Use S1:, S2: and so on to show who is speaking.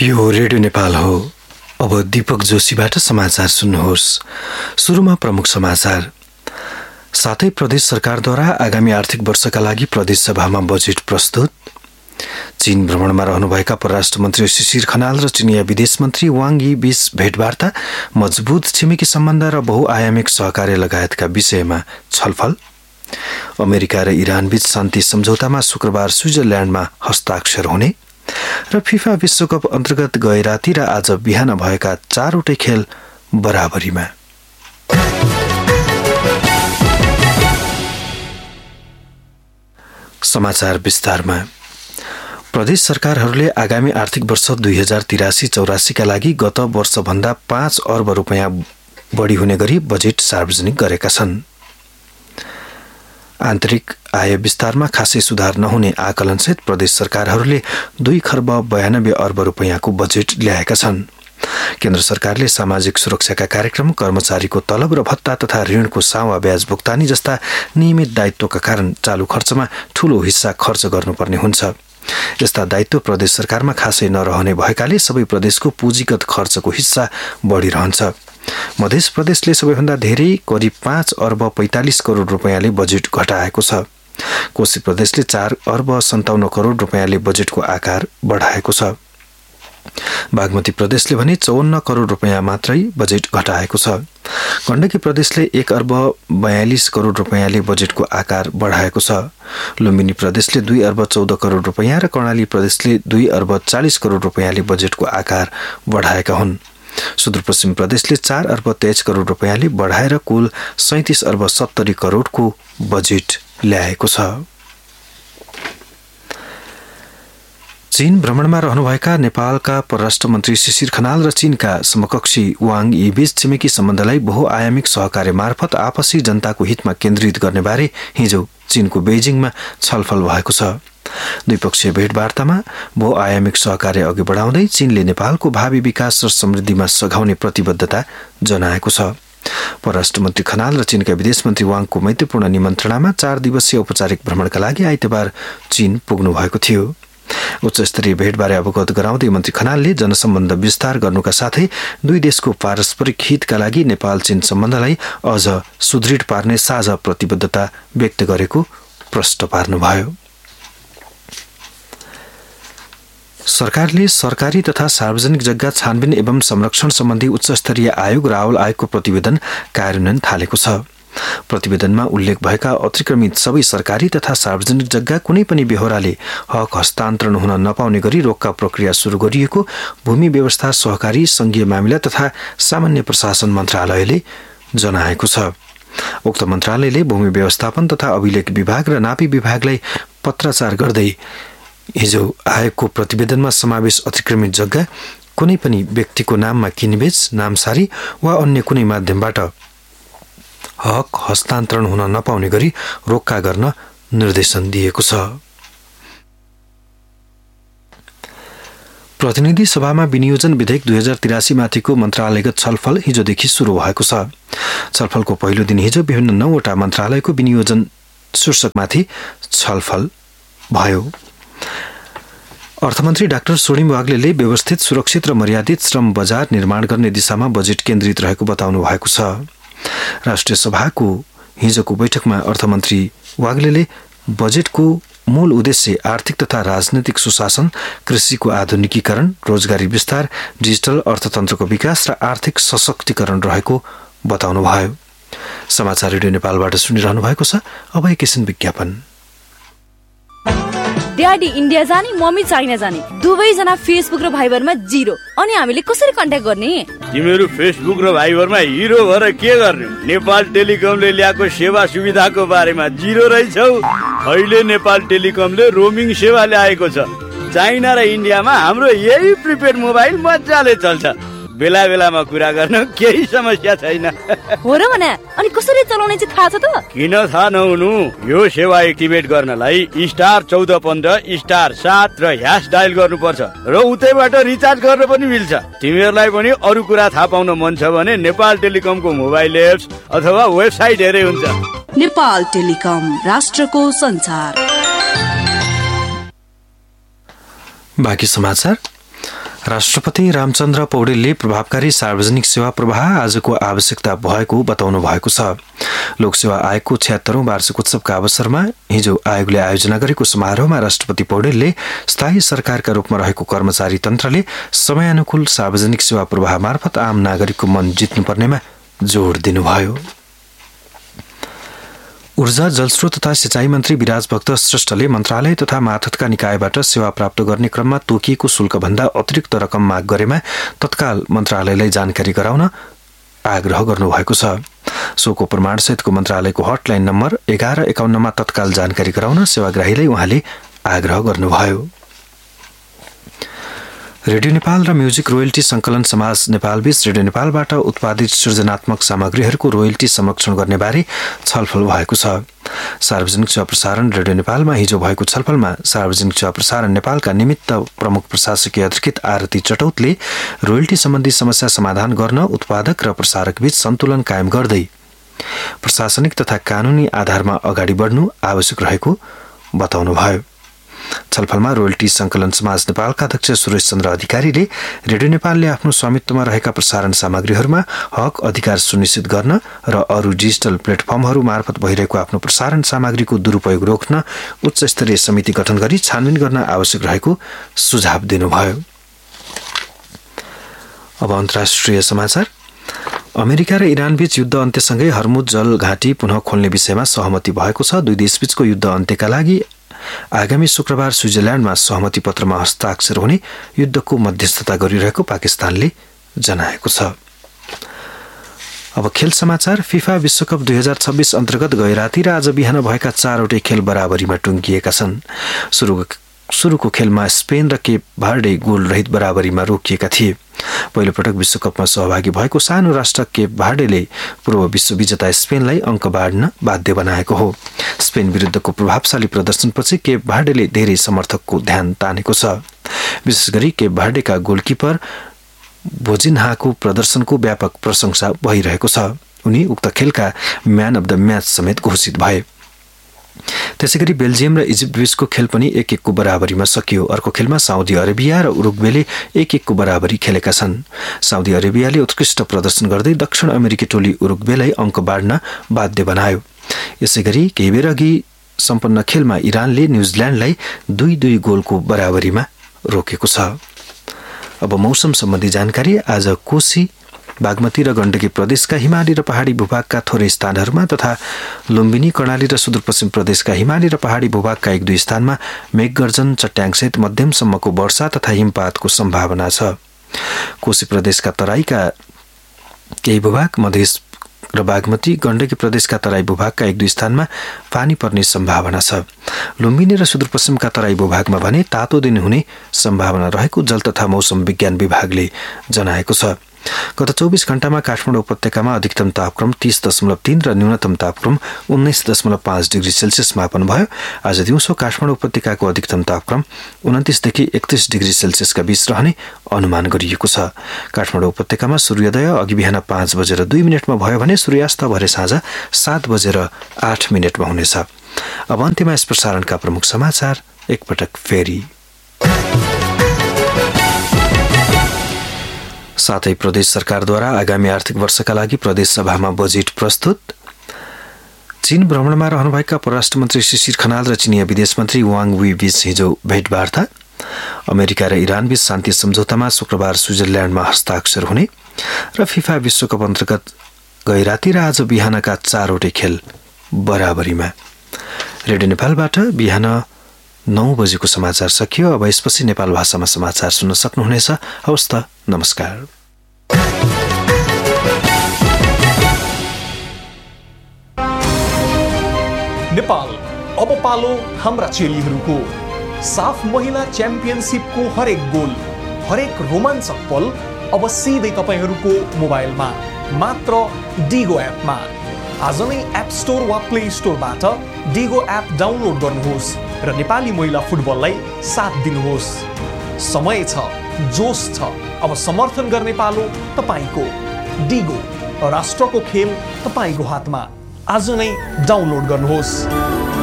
S1: यो रेडियो नेपाल हो। अब दीपक जोशीबाट समाचार सुन्नुहोस्। सुरुमा प्रमुख समाचार। साथै प्रदेश सरकारद्वारा आगामी आर्थिक वर्षका लागि प्रदेश सभामा बजेट प्रस्तुत। चीन भ्रमणमा रहनुभएका परराष्ट्र मन्त्री शिशिर खनाल र चिनिया विदेश मन्त्री वाङ यी बीच भेटवार्ता, मजबुत छिमेकी सम्बन्ध र बहुआयामिक सहकार्य लगायतका विषयमा छलफल। अमेरिका र इरान बीच शान्ति सम्झौतामा शुक्रबार स्विजरल्याण्डमा हस्ताक्षर हुने र फिफा विश्वकप अन्तर्गत गए राति र आज बिहान भएका 4वटै खेल बराबरीमा। समाचार विस्तारमा। प्रदेश सरकारहरूले आगामी आर्थिक वर्ष 2083-84 का लागि गत वर्षभन्दा 5 अर्ब रुपैयाँ बढी हुने गरी बजेट सार्वजनिक गरेका छन्। आन्तरिक आय विस्तारमा खासै सुधार नहुने आकलनसहित प्रदेश सरकारहरूले 2 खर्ब 92 अर्ब रुपैयाँको बजेट ल्याएका छन्। केन्द्र सरकारले सामाजिक सुरक्षाका कार्यक्रम, कर्मचारीको तलब र भत्ता तथा ऋणको सावा ब्याज भुक्तानी जस्ता नियमित दायित्वका कारण चालू खर्चमा ठूलो हिस्सा खर्च गर्नुपर्ने हुन्छ। यस्ता दायित्व प्रदेश सरकारमा खासै नरहने भएकाले सबै प्रदेशको पुँजीगत खर्चको हिस्सा बढिरहन्छ। मध्य प्रदेशले सबैभन्दा धेरै करिब 5 अर्ब 45 करोड रुपैयाँले बजेट घटाएको छ। कोशी प्रदेशले 4 अर्ब 57 करोड रुपैयाँले बजेटको आकार बढाएको छ। बागमती प्रदेशले भने 54 करोड रुपैयाँ मात्रै बजेट घटाएको छ। गण्डकी प्रदेशले 1 अर्ब 42 करोड रुपैयाँले बजेटको आकार बढाएको छ। लुम्बिनी प्रदेशले 2 अर्ब 14 करोड रुपैयाँ र कर्णाली प्रदेशले 2 अर्ब 40 करोड रुपैयाँले बजेटको आकार बढाएका हुन्। सुदूरपश्चिम प्रदेशले 4 अर्ब 23 करोड रुपैयाँले बढाएर कुल 37 अर्ब 70 करोडको बजेट ल्याएको छ। चीन भ्रमणमा रहनुभएका नेपालका परराष्ट्र मन्त्री शिशिर खनाल र चीनका समकक्षी वाङ यी बीच छिमेकी सम्बन्धलाई बहुआयामिक सहकार्य मार्फत आपसी जनताको हितमा केन्द्रित गर्नेबारे हिजो चीनको बेजिङमा छलफल भएको छ। द्विपक्षीय भेटवार्तामा बहुआयामिक सहकार्य अघि बढाउँदै चीनले नेपालको भावी विकास र समृद्धिमा सघाउने प्रतिबद्धता जनाएको छ। परराष्ट्र मन्त्री खनाल र चीनका विदेश मन्त्री वाङको मैत्रीपूर्ण निमन्त्रणामा 4 दिवसीय औपचारिक भ्रमणका लागि आइतबार चीन पुग्नु भएको थियो। उच्चस्तरीय भेटबारे अवगत गराउँदै मन्त्री खनालले जनसम्बन्ध विस्तार गर्नुका साथै दुई देशको पारस्परिक हितका लागि नेपाल चीन सम्बन्धलाई अझ सुदृढ पार्ने साझा प्रतिबद्धता व्यक्त गरेको प्रश्न पार्नुभयो। सरकारले सरकारी तथा सार्वजनिक जग्गा छानबिन एवं संरक्षण सम्बन्धी उच्चस्तरीय आयोग रावल आयोगको प्रतिवेदन कार्यान्वयन थालेको छ। प्रतिवेदनमा उल्लेख भएका अतिक्रमित सबै सरकारी तथा सार्वजनिक जग्गा कुनै पनि बेहोराले हक हस्तान्तरण हुन नपाउने गरी रोक्का प्रक्रिया सुरु गरिएको भूमि व्यवस्था, सहकारी, संघीय मामिला तथा सामान्य प्रशासन मन्त्रालयले जनाएको छ। उक्त मन्त्रालयले भूमि व्यवस्थापन तथा अभिलेख विभाग र नापी विभागलाई पत्राचार गर्दै हिजो आयोगको प्रतिवेदनमा समावेश अतिक्रमित जग्गा कुनै पनि व्यक्तिको नाममा किनबेच, नामसारी वा अन्य कुनै माध्यमबाट हक हस्तान्तरण हुन नपाउने गरी रोक्का गर्न निर्देशन दिएको छ। प्रतिनिधि सभामा विनियोजन विधेयक 2083 माथिको मन्त्रालयगत छलफल हिजोदेखि सुरु भएको छ। छलफलको पहिलो दिन हिजो विभिन्न 9वटा मन्त्रालयको विनियोजन शीर्षकमाथि छलफल भयो। अर्थमन्त्री डाक्टर सोनिम वाग्लेले व्यवस्थित, सुरक्षित र मर्यादित श्रम बजार निर्माण गर्ने दिशामा बजेट केन्द्रित रहेको बताउनु भएको छ। राष्ट्रिय सभाको हिजोको बैठकमा अर्थमन्त्री वाग्लेले बजेटको मूल उद्देश्य आर्थिक तथा राजनैतिक सुशासन, कृषिको आधुनिकीकरण, रोजगारी विस्तार, डिजिटल अर्थतन्त्रको विकास र आर्थिक सशक्तिकरण रहेको बताउनुभयो। समाचार रेडियो नेपालबाट सुनिरहनु भएको छ। अब एकैछिन विज्ञापन।
S2: ड्याडी इन्डिया जाने, मम्मी चाइना जाने, दुवैजना फेसबुक र भाइबरमा 0। अनि हामीले कसरी कन्ट्याक्ट गर्ने?
S3: तिमीहरू फेसबुक र भाइबरमा हिरो भएर के गर्ने? नेपाल टेलिकमले ल्याएको सेवा सुविधाको बारेमा 0 रहेछौ। अहिले नेपाल टेलिकमले रोमिङ सेवा ल्याएको छ। चाइना र इन्डियामा हाम्रो यही प्रिपेड मोबाइल मजाले चल्छ। बेला बेलामा कुरा गर्न केही समस्या छैन।
S2: हो र भने अनि कसरी चलाउने चाहिँ थाहा छ त?
S3: किन थाहा नहुनु? यो सेवा एक्टिभेट गर्नलाई *1415*7 र # डायल गर्नुपर्छ र उतैबाट रिचार्ज गर्न पनि मिल्छ। तिमीहरूलाई पनि अरू कुरा थाहा पाउन मन छ भने नेपाल टेलिकमको मोबाइल एप्स अथवा वेबसाइट हेरे हुन्छ।
S4: नेपाल टेलिकम, राष्ट्रको संचार।
S1: बाँकी समाचार। राष्ट्रपति रामचन्द्र पौडेलले प्रभावकारी सार्वजनिक सेवा प्रवाह आजको आवश्यकता भएको बताउनु भएको छ। लोकसेवा आयोगको 76औं वार्षिक उत्सवका अवसरमा हिजो आयोगले आयोजना गरेको समारोहमा राष्ट्रपति पौडेलले स्थायी सरकारका रूपमा रहेको कर्मचारी तन्त्रले समयानुकूल सार्वजनिक सेवा प्रवाह मार्फत आम नागरिकको मन जित्नुपर्नेमा जोड दिनुभयो। ऊर्जा, जलस्रोत तथा सिंचाई मन्त्री विराज भक्त श्रेष्ठले मन्त्रालय तथा मातहतका निकायबाट सेवा प्राप्त गर्ने क्रममा तोकिएको शुल्कभन्दा अतिरिक्त रकम माग गरेमा तत्काल मन्त्रालयलाई जानकारी गराउन आग्रह गर्नुभएको छ। सोको प्रमाणसहितको मन्त्रालयको हटलाइन नम्बर 1151 मा तत्काल जानकारी गराउन सेवाग्राहीलाई उहाँले आग्रह गर्नुभयो। रेडियो नेपाल र म्युजिक रोयल्टी संकलन समाज नेपालबीच रेडियो नेपालबाट उत्पादित सृजनात्मक सामग्रीहरूको रोयल्टी संरक्षण गर्ने बारे छलफल भएको छ। सार्वजनिक सेवा प्रसारण रेडियो नेपालमा हिजो भएको छलफलमा सार्वजनिक सेवा प्रसारण नेपालका निमित्त प्रमुख प्रशासकीय अधिकृत आरती चटौतले रोयल्टी सम्बन्धी समस्या समाधान गर्न उत्पादक र प्रसारक बीच सन्तुलन कायम गर्दै प्रशासनिक तथा कानूनी आधारमा अगाडि बढ्नु आवश्यक रहेको बताउनुभयो। छलफलमा रोयल्टी संकलन समाज नेपालका अध्यक्ष सुरेश चन्द्र अधिकारीले रेडियो नेपालले आफ्नो स्वामित्वमा रहेका प्रसारण सामग्रीहरूमा हक अधिकार सुनिश्चित गर्न र अरू डिजिटल प्लेटफर्महरू मार्फत भइरहेको आफ्नो प्रसारण सामग्रीको दुरूपयोग रोक्न उच्च स्तरीय समिति गठन गरी छानबिन गर्न आवश्यक रहेको सुझाव दिनुभयो। अब अन्तर्राष्ट्रिय समाचार। अमेरिका र इरान बीच युद्ध अन्त्यसँगै हर्मुज जल घाटी पुनः खोल्ने विषयमा सहमति भएको छ। दुई देशबीचको युद्ध अन्त्यका लागि आगामी शुक्रबार स्विजरल्याण्डमा सहमति पत्रमा हस्ताक्षर हुने युद्धको मध्यस्थता गरिरहेको पाकिस्तानले जनाएको छ। अब खेल समाचार। फिफा विश्वकप 2026 अन्तर्गत गैराती र आज बिहान भएका 4वटै खेल बराबरीमा टुङ्गिएका छन्। सुरुको खेलमा स्पेन र केप भर्डे गोल रहित बराबरीमा रोकिएका थिए। पहिलो पटक विश्वकपमा सहभागी भएको सानो राष्ट्र केप भर्डेले पूर्व विश्व विजेता स्पेनलाई अङ्क बाँड्न बाध्य बनाएको हो। स्पेन विरुद्धको प्रभावशाली प्रदर्शनपछि केप भर्डेले धेरै समर्थकको ध्यान तानेको छ। विशेष गरी केप भर्डेका गोलकिपर भोजिन्हाको प्रदर्शनको व्यापक प्रशंसा भइरहेको छ। उनी उक्त खेलका म्यान अफ द म्याच समेत घोषित भए। त्यसैगरी बेल्जियम र इजिप्ट बीचको खेल पनि 1-1 को बराबरीमा सकियो। अर्को खेलमा साउदी अरेबिया र उरुग्वेले 1-1 को बराबरी खेलेका छन्। साउदी अरेबियाले उत्कृष्ट प्रदर्शन गर्दै दक्षिण अमेरिकी टोली उरुग्वेलाई अङ्क बाँड्न बाध्य बनायो। यसैगरी केही बेर अघि सम्पन्न खेलमा इरानले न्युजिल्यान्डलाई 2-2 गोलको बराबरीमा रोकेको छ। अब मौसम सम्बन्धी जानकारी। आज कोशी, बागमती र गण्डकी प्रदेशका हिमाली र पहाडी भूभागका थोरै स्थानहरूमा तथा लुम्बिनी, कर्णाली र सुदूरपश्चिम प्रदेशका हिमाली र पहाडी भूभागका 1-2 स्थानमा मेघगर्जन, चट्याङसहित मध्यमसम्मको वर्षा तथा हिमपातको सम्भावना छ। कोशी प्रदेशका तराईका केही भूभाग, मधेस र बागमती, गण्डकी प्रदेशका तराई भूभागका 1-2 स्थानमा पानी पर्ने सम्भावना छ। लुम्बिनी र सुदूरपश्चिमका तराई भूभागमा भने तातो दिन हुने सम्भावना रहेको जल तथा मौसम विज्ञान विभागले जनाएको छ। गत 24 घण्टामा काठमाडौँ उपत्यकामा अधिकतम तापक्रम 30.3 र न्यूनतम तापक्रम 19.5 डिग्री सेल्सियस मापन भयो। आज दिउँसो काठमाडौँ उपत्यकाको अधिकतम तापक्रम 29 देखि 31 डिग्री सेल्सियसका बीच रहने अनुमान गरिएको छ। काठमाडौँ उपत्यकामा सूर्योदय अघि बिहान 5:02 भयो भने सूर्यास्त भरे साँझ 7:08 हुनेछ। अब अन्त्यमा यस प्रसारणका प्रमुख समाचार एकपटक फेरि। साथै प्रदेश सरकारद्वारा आगामी आर्थिक वर्षका लागि प्रदेश सभामा बजेट प्रस्तुत। चीन भ्रमणमा रहनुभएका परराष्ट्र मन्त्री शिशिर खनाल र चिनिया विदेश मन्त्री वाङ वी बीच हिजो भेटवार्ता। अमेरिका र इरान बीच शान्ति सम्झौतामा शुक्रबार स्विजरल्याण्डमा हस्ताक्षर हुने र फिफा विश्वकप अन्तर्गत गैराती र आज बिहानका 4वटै खेल बराबरीमा। रेडियो नेपालबाट बिहान 9 बजेको समाचार सकियो। अब यसपछि नेपाल भाषामा समाचार सुन्न सक्नुहुनेछ। हवस् त, नमस्कार।
S5: नेपाल अब पालो हाम्रा चेलीहरूको। साफ महिला च्याम्पियनसिपको हरेक गोल, हरेक रोमाञ्चक पल अब सिधै तपाईहरूको मोबाइलमा, मात्र डिगो एपमा। आज नै एप स्टोर वा प्ले स्टोरबाट डिगो एप डाउनलोड गर्नुहोस् र नेपाली महिला फुटबललाई साथ दिनुहोस्। समय छ, जोश छ, अब समर्थन गर्ने पालो तपाईको। डिगो, राष्ट्रको खेल तपाईको हातमा। आज नै डाउनलोड गर्नुहोस्।